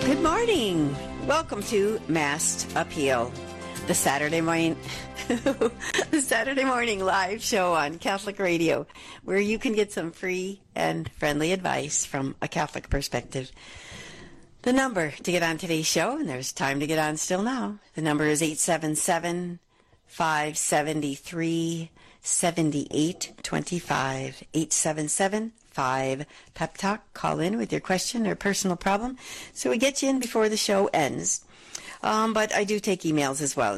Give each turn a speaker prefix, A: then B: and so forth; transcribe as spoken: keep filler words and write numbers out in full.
A: Good morning. Welcome to Masked Appeal, the Saturday morning, the Saturday morning live show on Catholic Radio, where you can get some free and friendly advice from a Catholic perspective. The number to get on today's show, and there's time to get on still now, the number is eight seven seven, five seven three, seven eight two five, eight seven seven, five Pep Talk. Call in with your question or personal problem so we get you in before the show ends. Um, but I do take emails as well.